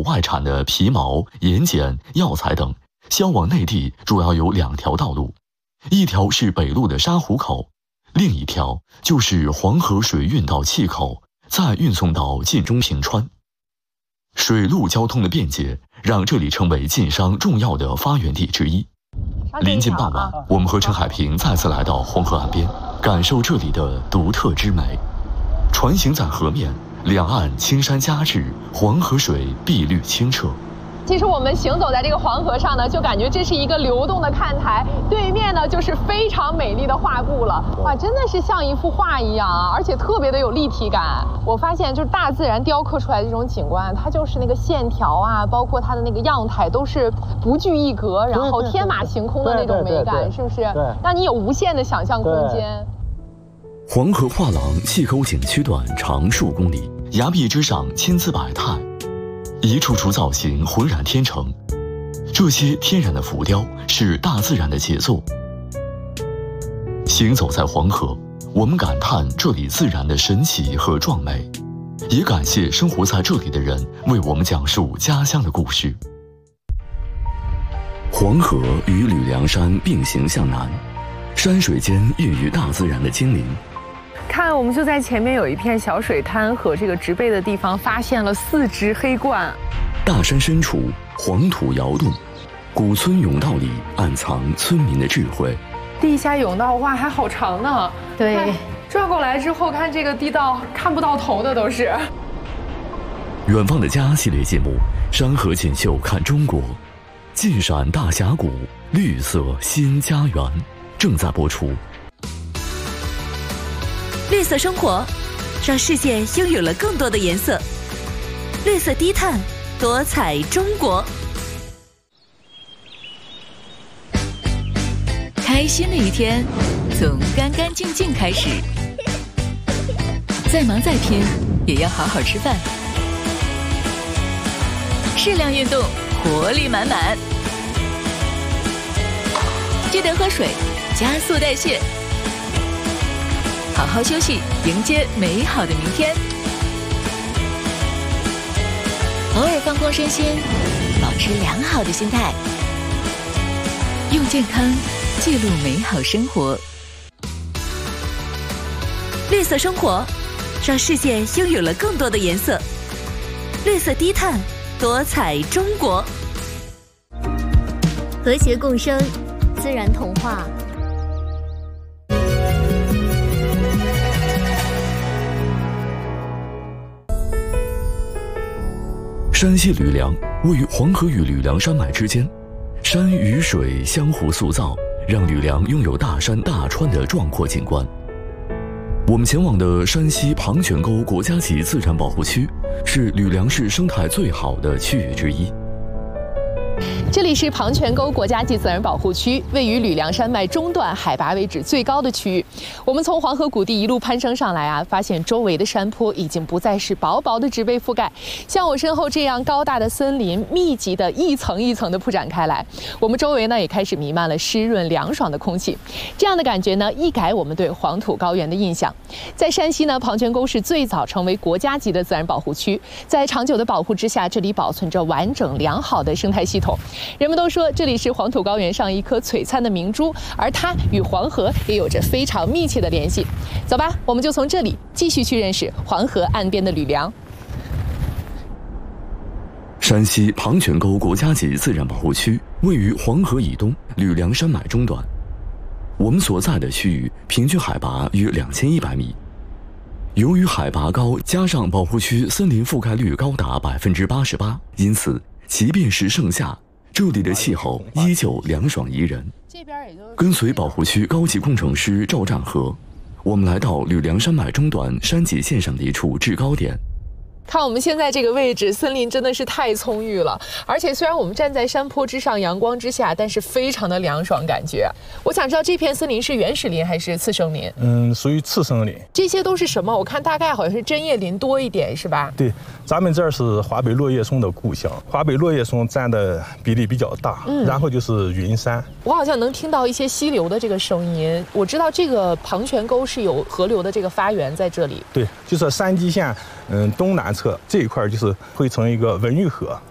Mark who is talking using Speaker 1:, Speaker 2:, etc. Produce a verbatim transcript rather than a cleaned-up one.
Speaker 1: 口外产的皮毛、盐碱、药材等，销往内地主要有两条道路，一条是北路的沙湖口，另一条就是黄河水运到碛口，再运送到晋中平川。水陆交通的便捷，让这里成为晋商重要的发源地之一。临近傍晚，我们和陈海平再次来到黄河岸边，感受这里的独特之美。船行在河面，两岸青山夹峙，黄河水碧绿清澈。
Speaker 2: 其实我们行走在这个黄河上呢，就感觉这是一个流动的看台，对面呢就是非常美丽的画布了。哇，真的是像一幅画一样啊，而且特别的有立体感。我发现就是大自然雕刻出来的这种景观，它就是那个线条啊，包括它的那个样态都是不拘一格，然后天马行空的那种美感，是不是？对，让你有无限的想象空间。
Speaker 1: 黄河画廊碛口景区段长数公里，崖壁之上千姿百态。一处处造型浑然天成，这些天然的浮雕是大自然的杰作。行走在黄河，我们感叹这里自然的神奇和壮美，也感谢生活在这里的人为我们讲述家乡的故事。黄河与吕梁山并行向南，山水间孕育大自然的精灵。
Speaker 2: 看，我们就在前面有一片小水滩和这个植被的地方，发现了四只黑鹳。
Speaker 1: 大山深处，黄土摇动，古村甬道里暗藏村民的智慧。
Speaker 2: 地下甬道，哇，还好长呢。对，转过来之后看这个地道，看不到头的都是。
Speaker 1: 远方的家系列节目《山河锦绣看中国》，晋陕大峡谷，绿色新家园，正在播出。
Speaker 3: 绿色生活，让世界拥有了更多的颜色。绿色低碳，多彩中国。开心的一天，从干干净净开始。再忙再拼，也要好好吃饭。适量运动，活力满满。记得喝水，加速代谢。好好休息，迎接美好的明天。偶尔放空身心，保持良好的心态，用健康记录美好生活。绿色生活，让世界拥有了更多的颜色。绿色低碳，多彩中国。
Speaker 4: 和谐共生，自然童话。
Speaker 1: 山西吕梁位于黄河与吕梁山脉之间，山与水相互塑造，让吕梁拥有大山大川的壮阔景观。我们前往的山西庞泉沟国家级自然保护区，是吕梁市生态最好的区域之一。
Speaker 2: 这里是庞泉沟国家级自然保护区，位于吕梁山脉中段，海拔为止最高的区域。我们从黄河谷地一路攀升上来啊，发现周围的山坡已经不再是薄薄的植被覆盖，像我身后这样高大的森林，密集的一层一层的铺展开来。我们周围呢也开始弥漫了湿润凉爽的空气，这样的感觉呢，一改我们对黄土高原的印象。在山西呢，庞泉沟是最早成为国家级的自然保护区，在长久的保护之下，这里保存着完整良好的生态系统。人们都说这里是黄土高原上一颗璀璨的明珠，而它与黄河也有着非常密切的联系。走吧，我们就从这里继续去认识黄河岸边的吕梁。
Speaker 1: 山西庞泉沟国家级自然保护区位于黄河以东吕梁山脉中段，我们所在的区域平均海拔约两千一百米。由于海拔高，加上保护区森林覆盖率高达百分之八十八，因此即便是盛夏，这里的气候依旧凉爽宜人。跟随保护区高级工程师赵占和，我们来到吕梁山脉中段山脊线上的一处制高点。
Speaker 2: 看我们现在这个位置，森林真的是太葱郁了，而且虽然我们站在山坡之上，阳光之下，但是非常的凉爽感觉。我想知道这片森林是原始林还是次生林？
Speaker 5: 嗯，属于次生林。
Speaker 2: 这些都是什么？我看大概好像是针叶林多一点，是吧？
Speaker 5: 对，咱们这儿是华北落叶松的故乡，华北落叶松占的比例比较大，嗯，然后就是云杉。
Speaker 2: 我好像能听到一些溪流的这个声音，我知道这个庞泉沟是有河流的这个发源在这里。
Speaker 5: 对，就是山脊线，嗯，东南侧这一块就是会成一个文峪河，